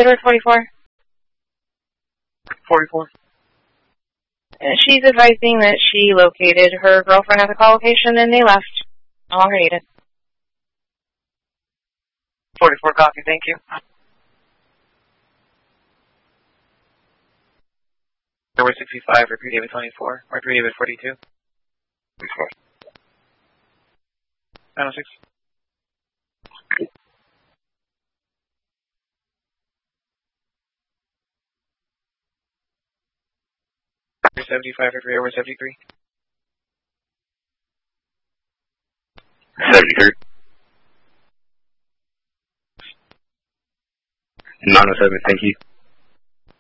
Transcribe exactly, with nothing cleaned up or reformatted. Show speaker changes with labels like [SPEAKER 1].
[SPEAKER 1] Edward forty-four.
[SPEAKER 2] forty-four.
[SPEAKER 1] And she's advising that she located her girlfriend at the call location and they left. No longer needed.
[SPEAKER 2] forty-four, copy, thank you. Number sixty-five, Mercury David twenty-four, Mercury David forty-two. nine oh six. seventy-five, Mercury over seventy-three.
[SPEAKER 3] seventy-three. nine oh seven, thank you.